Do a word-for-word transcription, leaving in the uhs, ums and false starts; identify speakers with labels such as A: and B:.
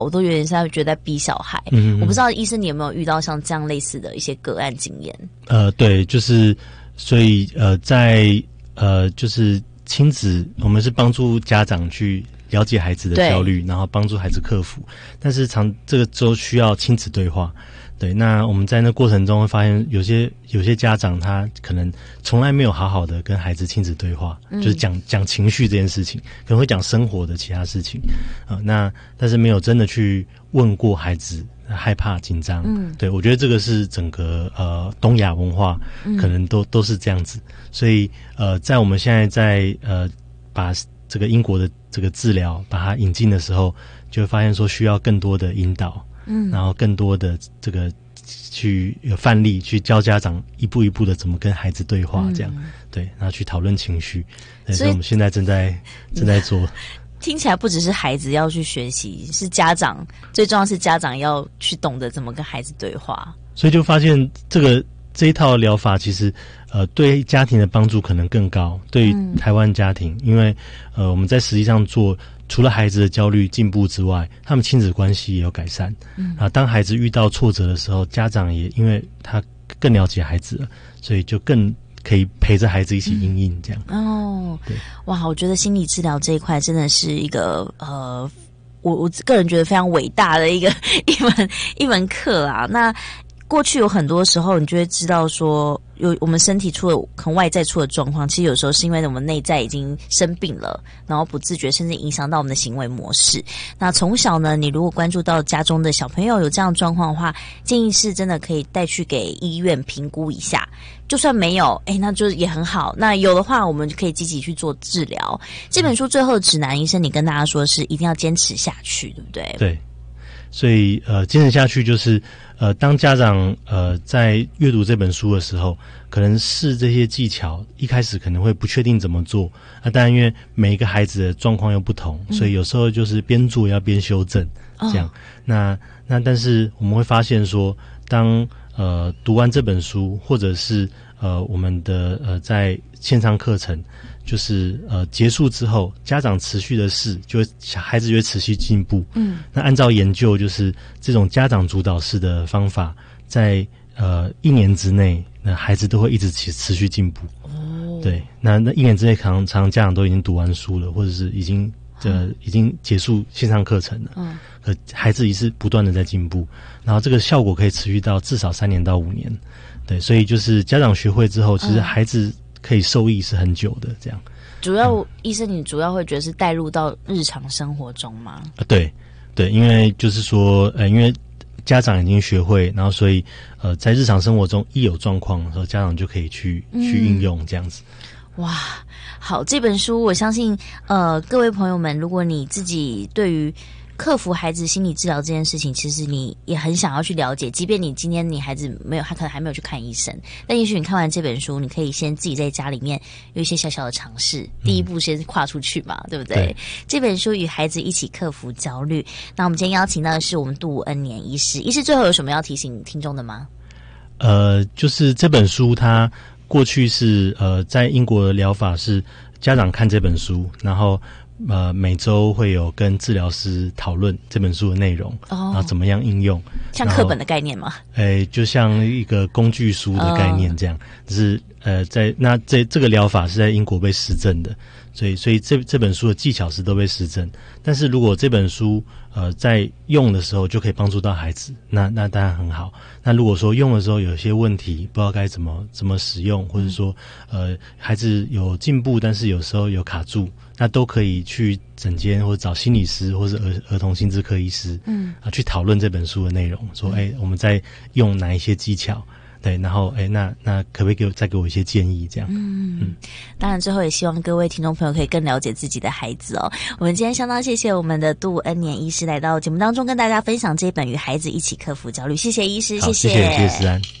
A: 我都有点是觉得在逼小孩。嗯，我不知道医生你有没有遇到像这样类似的一些个案经验？
B: 呃，对，就是所以呃，在呃，就是亲子，我们是帮助家长去了解孩子的焦虑，然后帮助孩子克服。但是常这个都需要亲子对话。对，那我们在那过程中会发现，有些有些家长他可能从来没有好好的跟孩子亲子对话，嗯、就是讲讲情绪这件事情，可能会讲生活的其他事情，呃，那但是没有真的去问过孩子害怕紧张。嗯，对，我觉得这个是整个呃东亚文化可能都、嗯、都是这样子，所以呃，在我们现在在呃把这个英国的这个治疗把它引进的时候，就会发现说需要更多的引导。嗯，然后更多的这个去有范例去教家长一步一步的怎么跟孩子对话，这样、嗯、对，然后去讨论情绪。对，所以我们现在正在正在做。
A: 听起来不只是孩子要去学习，是家长最重要是家长要去懂得怎么跟孩子对话。
B: 所以就发现这个这一套疗法其实呃对家庭的帮助可能更高，对于台湾家庭，嗯、因为呃我们在实际上做。除了孩子的焦虑进步之外，他们亲子关系也有改善。嗯啊，当孩子遇到挫折的时候，家长也因为他更了解孩子了，所以就更可以陪着孩子一起因应这样。
A: 嗯、哦，对，哇，我觉得心理治疗这一块真的是一个呃，我我个人觉得非常伟大的一个一门一门课啊。那过去有很多时候，你就会知道说，有我们身体出了可能外在出的状况，其实有时候是因为我们内在已经生病了，然后不自觉，甚至影响到我们的行为模式。那从小呢，你如果关注到家中的小朋友有这样的状况的话，建议是真的可以带去给医院评估一下。就算没有，哎，那就也很好。那有的话，我们就可以积极去做治疗。这本书最后的指南，医生你跟大家说是一定要坚持下去，对不对？
B: 对。所以呃，坚持下去就是呃，当家长呃在阅读这本书的时候，可能试这些技巧，一开始可能会不确定怎么做啊。当然，因为每一个孩子的状况又不同，嗯、所以有时候就是边做要边修正，这样。哦、那那但是我们会发现说，当呃读完这本书，或者是呃我们的呃在线上课程。就是呃结束之后，家长持续的试，就会小孩子就会持续进步。嗯，那按照研究，就是这种家长主导式的方法，在呃一年之内，那孩子都会一直持持续进步。哦，对，那那一年之内，常常家长都已经读完书了，或者是已经呃、嗯、已经结束线上课程了。嗯，可孩子也是不断的在进步，然后这个效果可以持续到至少三年到五年。对，所以就是家长学会之后，其实孩子、嗯。可以受益是很久的，这样。
A: 主要、嗯、医生，你主要会觉得是带入到日常生活中吗？
B: 啊，对，对，因为就是说，呃，因为家长已经学会，然后所以呃，在日常生活中一有状况的时候，家长就可以去、嗯、去运用这样子。
A: 哇，好，这本书我相信，呃，各位朋友们，如果你自己对于克服孩子心理治疗这件事情，其实你也很想要去了解，即便你今天你孩子没有，他可能还没有去看医生，但也许你看完这本书，你可以先自己在家里面有一些小小的尝试，第一步先跨出去嘛，嗯、对不对？对，这本书与孩子一起克服焦虑。那我们今天邀请到的是我们杜恩年医师，医师最后有什么要提醒听众的吗？
B: 呃，就是这本书它过去是呃在英国的疗法是家长看这本书，然后。呃，每周会有跟治疗师讨论这本书的内容，哦、然后怎么样应用，
A: 像课本的概念吗？
B: 诶，就像一个工具书的概念这样，只、哦、是呃，在那这这个疗法是在英国被实证的，所以所以这这本书的技巧是都被实证。但是如果这本书呃在用的时候就可以帮助到孩子，那那当然很好。那如果说用的时候有些问题，不知道该怎么怎么使用，或者说呃孩子有进步，但是有时候有卡住。那都可以去诊间或者找心理师或者儿儿童心智科医师，嗯啊，去讨论这本书的内容，说，哎、欸，我们在用哪一些技巧，对，然后，哎、欸，那那可不可以给我再给我一些建议，这样，嗯嗯。
A: 当然，最后也希望各位听众朋友可以更了解自己的孩子哦。我们今天相当谢谢我们的杜恩年医师来到节目当中，跟大家分享这本《与孩子一起克服焦虑》，谢谢医师，谢谢，
B: 谢谢，谢谢思安。